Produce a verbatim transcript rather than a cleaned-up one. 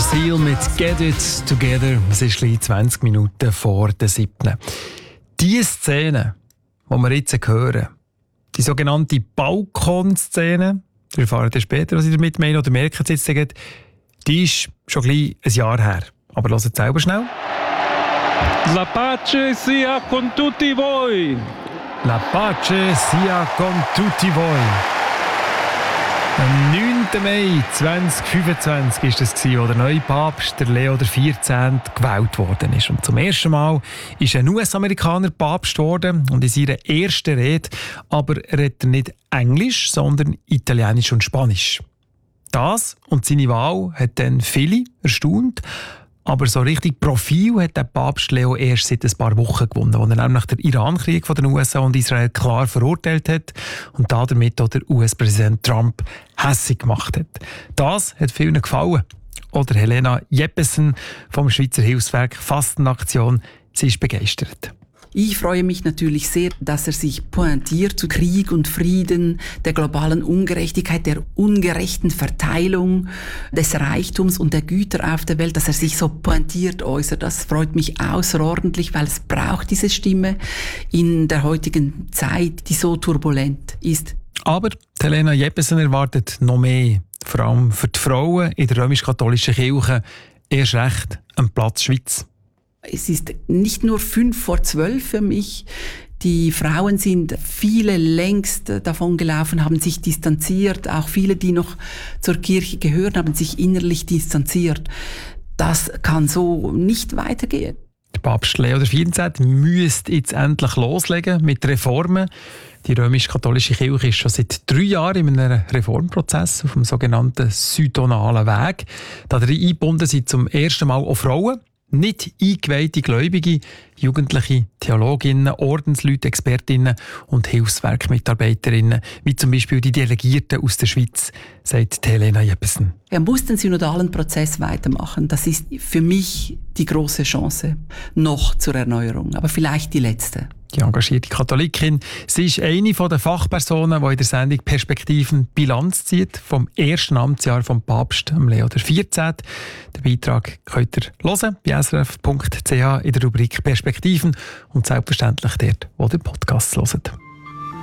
Seal mit Get It Together. Es ist gleich zwanzig Minuten vor der siebten. Die Szene, die wir jetzt hören, die sogenannte Balkonszene, wir erfahren dann später, was ich damit meine, oder merken es jetzt, die ist schon gleich ein Jahr her. Aber hört es selber schnell. La pace sia con tutti voi. La pace sia con tutti voi. Am neunten Mai zweitausendfünfundzwanzig war das, wo der neue Papst, der Leo der vierzehnte, gewählt worden ist. Und zum ersten Mal ist ein U S-Amerikaner Papst geworden und in seiner ersten Rede aber redet er nicht Englisch, sondern Italienisch und Spanisch. Das und seine Wahl hat dann viele erstaunt. Aber so richtig Profil hat der Papst Leo erst seit ein paar Wochen gewonnen, als er nämlich den Iran-Krieg von den U S A und Israel klar verurteilt hat und damit auch der U S-Präsident Trump hässig gemacht hat. Das hat vielen gefallen. Oder Helena Jeppesen vom Schweizer Hilfswerk Fastenaktion, sie ist begeistert. Ich freue mich natürlich sehr, dass er sich pointiert zu Krieg und Frieden, der globalen Ungerechtigkeit, der ungerechten Verteilung des Reichtums und der Güter auf der Welt, dass er sich so pointiert äußert. Das freut mich außerordentlich, weil es braucht diese Stimme in der heutigen Zeit, die so turbulent ist. Aber Helena Jeppesen erwartet noch mehr, vor allem für die Frauen in der römisch-katholischen Kirche, erst recht am Platz Schweiz. Es ist nicht nur fünf vor zwölf für mich. Die Frauen sind viele längst davon gelaufen, haben sich distanziert. Auch viele, die noch zur Kirche gehören, haben sich innerlich distanziert. Das kann so nicht weitergehen. Der Papst Leo der vierzehnte müsste jetzt endlich loslegen mit Reformen. Die römisch-katholische Kirche ist schon seit drei Jahren in einem Reformprozess auf dem sogenannten synodalen Weg. Darin eingebunden sind zum ersten Mal auch Frauen. Nicht eingeweihte Gläubige, Jugendliche, Theologinnen, Ordensleute, Expertinnen und Hilfswerkmitarbeiterinnen, wie zum Beispiel die Delegierten aus der Schweiz, sagt Helena Jeppesen. Er muss den synodalen Prozess weitermachen. Das ist für mich die große Chance noch zur Erneuerung, aber vielleicht die letzte. Die engagierte Katholikin, sie ist eine der Fachpersonen, die in der Sendung Perspektiven Bilanz zieht vom ersten Amtsjahr vom Papst Leo der vierzehnte. Den Beitrag könnt ihr hören bei s r f punkt c h in der Rubrik Perspektiven und selbstverständlich dort, wo ihr Podcasts hört.